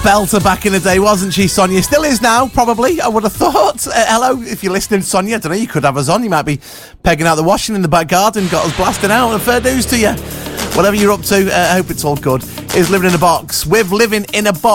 Belter back in the day, wasn't she, Sonia? Still is now, probably, I would have thought. Hello, if you're listening, Sonia, I don't know, you could have us on. You might be pegging out the washing in the back garden, got us blasting out, and fair dues to you. Whatever you're up to, I hope it's all good. Is Living in a Box with Living in a Box.